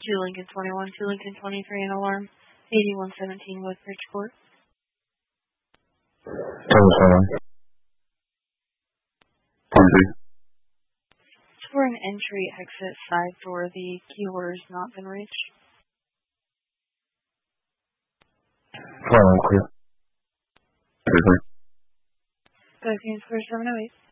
2 Lincoln 21, 2 Lincoln 23, and alarm 8117 Woodbridge Court. For an entry exit side door, the key word has not been reached. Clear. Go to Square 708.